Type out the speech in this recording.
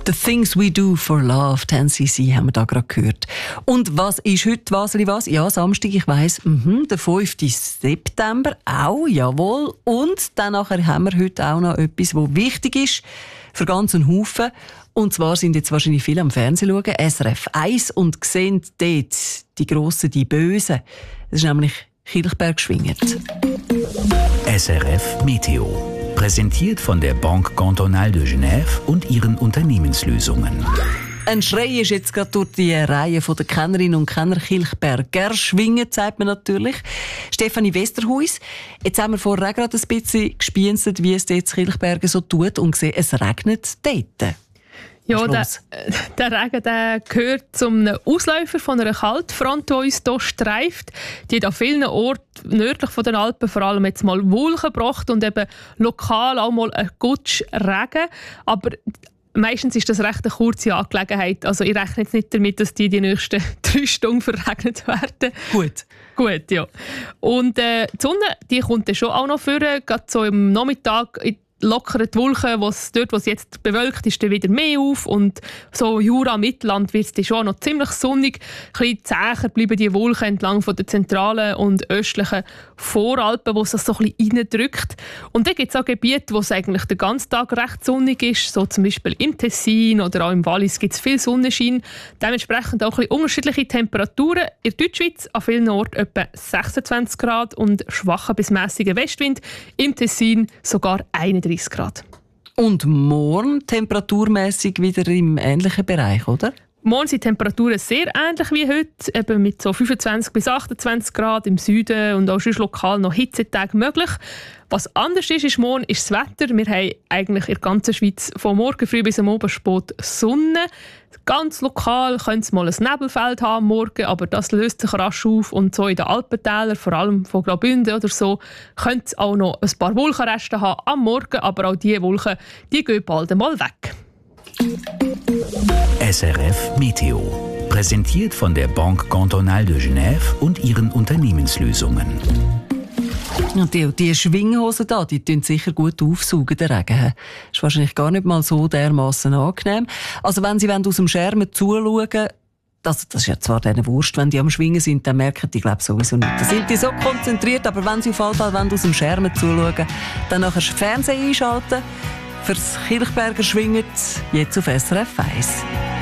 «The Things We Do for Love», 10cc, haben wir da gerade gehört. Und was ist heute, was? Ja, Samstag, ich weiss, der 5. September, auch, jawohl. Und dann nachher haben wir heute auch noch etwas, was wichtig ist für ganzen Haufen. Und zwar sind jetzt wahrscheinlich viele am Fernsehen schauen, SRF 1, und sehen dort die Grossen, die Bösen. Das ist nämlich Kilchberg schwingend. SRF Meteo. Präsentiert von der Banque Cantonale de Genève und ihren Unternehmenslösungen. Ein Schrei ist jetzt gerade durch die Reihe der Kennerinnen und Kenner Kilchberger schwingen, sagt man natürlich. Stefanie Westerhuis, jetzt haben wir vorher gerade ein bisschen gespienzt, wie es dort in Kilchbergen so tut, und gesehen, es regnet dort. Ja, der Regen gehört zum Ausläufer von einer Kaltfront, die uns hier streift. Die hat an vielen Orten nördlich von den Alpen vor allem jetzt mal Wolken gebracht und eben lokal auch mal ein Gutsch Regen. Aber meistens ist das recht eine kurze Angelegenheit. Also ich rechne jetzt nicht damit, dass die nächsten 3 Stunden verregnet werden. Gut, ja. Und die Sonne, die kommt dann schon auch noch vor, gerade so im Nachmittag lockern die Wolken, dort, wo es jetzt bewölkt ist, dann wieder mehr auf. Und so Jura-Mittelland wird es schon noch ziemlich sonnig. Ein bisschen zäher bleiben die Wolken entlang von der zentralen und östlichen Voralpen, wo es das so ein bisschen reindrückt. Und dann gibt es auch Gebiete, wo es eigentlich den ganzen Tag recht sonnig ist, so zum Beispiel im Tessin oder auch im Wallis gibt es viel Sonnenschein. Dementsprechend auch ein bisschen unterschiedliche Temperaturen. In der Deutschschweiz an vielen Orten etwa 26 Grad und schwacher bis mäßiger Westwind. Im Tessin sogar 31 Grad. Und morgen temperaturmäßig wieder im ähnlichen Bereich, oder? Morgen sind die Temperaturen sehr ähnlich wie heute, eben mit so 25 bis 28 Grad im Süden und auch schon lokal noch Hitzetage möglich. Was anders ist morgen ist das Wetter. Wir haben eigentlich in der ganzen Schweiz von morgen früh bis am Abend spät Sonne. Ganz lokal könnte es mal ein Nebelfeld haben morgen, aber das löst sich rasch auf. Und so in den Alpentälern, vor allem von Graubünden oder so, könnte es auch noch ein paar Wolkenreste haben am Morgen, aber auch diese Wolken, die gehen bald einmal weg. SRF Meteo. Präsentiert von der Banque Cantonale de Genève und ihren Unternehmenslösungen. Und die Schwinghosen da, die tun sicher gut aufsaugen, den Regen. Ist wahrscheinlich gar nicht mal so dermassen angenehm. Also wenn Sie aus dem Schermen zuschauen, das ist ja zwar denen Wurst, wenn die am Schwingen sind, dann merken die, glaube sowieso nicht. Da sind die so konzentriert, aber wenn Sie auf jeden Fall aus dem Schermen zuschauen, dann nachher das Fernsehen einschalten. Fürs Kilchberger schwingt jetzt auf SRF 1.